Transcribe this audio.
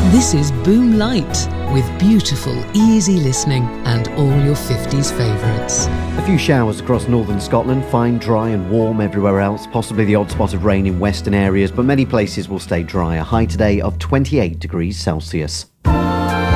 This is Boom Light, with beautiful, easy listening and all your 50s favourites. A few showers across northern Scotland, fine, dry and warm everywhere else, possibly the odd spot of rain in western areas, but many places will stay dry. A high today of 28 degrees Celsius.